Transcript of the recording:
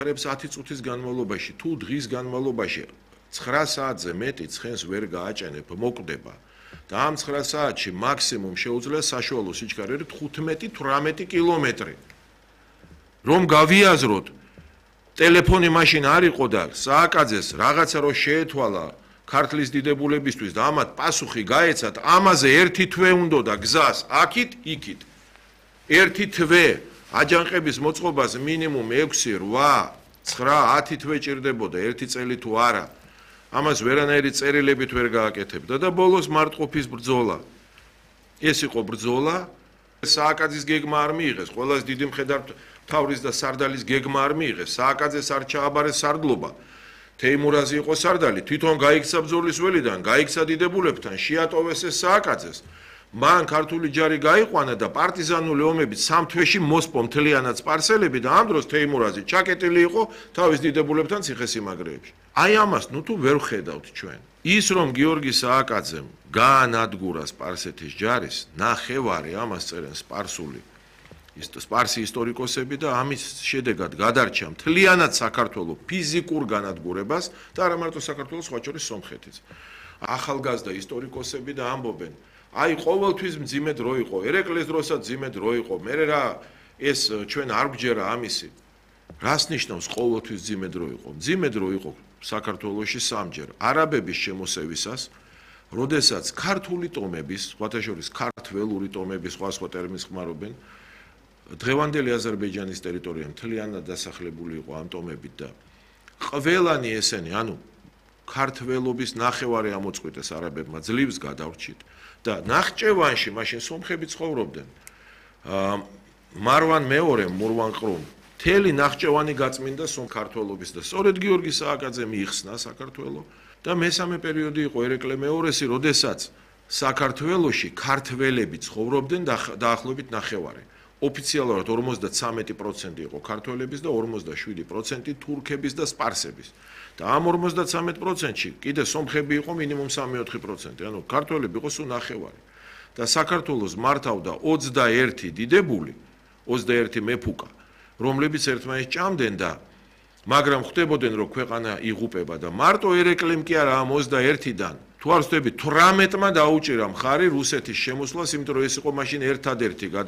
10 წუთის განმავლობაში თუ დღის განმავლობაში 9 საათზე მეტი ცხენს ვერ გააჭენებ, მოკვდება. და ამ 9 საათში მაქსიმუმ შეუძლია საშუალო სიჩქარე 15-18 კილომეტრი. რომ გავიაზროთ, ტელეფონი მაშინ არ იყო და სააკაძეს რაღაცა რო შეეთვალა ქართლის დიდებულებისთვის და ამათ პასუხი გაეცათ, ამაზე ერთი თვე უნდა და გზას აქით, იქით. ერთი თვე აჯანყების მოწყობას მინიმუმ 6, 8, 9, 10 თვე ჭირდებოდა ერთი წელი თუ არა. ამას ვერანაირი წერილებით ვერ გააკეთებდა და ბოლოს მარტყოფის ბრძოლა. ეს იყო ბრძოლა. სააკაძის გეგმა არ მიიღეს, ყველას დიდი მხედართმთავრის და სარდალის გეგმა არ მიიღეს. სააკაძეს არ ჩააბარეს სარდლობა. თეიმურაზი იყო სარდალი, თვითონ გაიქცა ბრძოლის ველიდან, გაიქცა დიდებულებთან, შეატოვეს ეს სააკაძეს. მან ქართული ჯარი გაიყვანა და პარტიზანული ომებით 3 თვეში მოსპო მთლიანად სპარსელები და ამ დროს თეიმურაზი ჩაკეტილი იყო თავის დიდებულებთან ციხესიმაგრეებში. აი ამას ნუ თუ ვერ ვხედავთ ჩვენ. ის რომ გიორგი სააკაძემ გაანადგურა სპარსეთის ჯარის, ნახევარი ამას წერენ სპარსული სპარსი ისტორიკოსები და ამის შედეგად გადარჩა მთლიანად საქართველოს ფიზიკურ განადგურებას და არა მარტო საქართველოს, სხვა შორის სომხეთის. ახალგაზრდა ისტორიკოსები და ამბობენ, აი ყოველთვის მძიმე დრო იყო, ერეკლეს დროსაც მძიმე დრო იყო, მე რა ეს ჩვენ არ გვჯერა ამისი. რას ნიშნავს ყოველთვის მძიმე დრო იყო? მძიმე დრო იყო საქართველოში სამჯერ არაბების შემოსევისას, როდესაც ქართული ტომების, სხვათა შორის ქართველური ტომების სხვა ტერმინს ხმარობენ, დღევანდელი აზერბაიჯანის ტერიტორია მთლიანად დასახლებული იყო ამ ტომებით და ყველანი ესენი, ანუ ქართველობის ნახევარი ამოწყვიტეს არაბებმა ძლივს გადავრჩით და ნახჭევანში მაშინ სომხები ცხოვრობდნენ. მარვან მეორემ, მურვან ყრუმ მთელი ნახჭევანი გაწმინდა ქართველობის და სწორედ გიორგი სააკაძე მიიხსნა საქართველო და მესამე პერიოდი იყო ერეკლე მეორესი, როდესაც საქართველოში ქართველები ცხოვრობდნენ დაახლოებით ნახევარი. ოფიციალურად 53% იყო ქართველების და 47% თურქების და სპარსების. და ამ 53%-ში კიდე სომხები იყო მინიმუმ 3-4%, ანუ ქართველები იყო სულ ნახევარი. და საქართველოს მართავდა 21 დიდებული, 21 მეფუკა, რომლებიც ერთმანეთს ჭამდნენ და მაგრამ ხვდებოდნენ რომ ქვეყანა იღუპება და მარტო ერეკლემ კი არა ამ 21-დან თუ არ ვთქვი 18-მა დაუჭირა მხარი რუსეთის შემოსვლას, იმიტომ რომ ეს იყო მაშინ ერთადერთი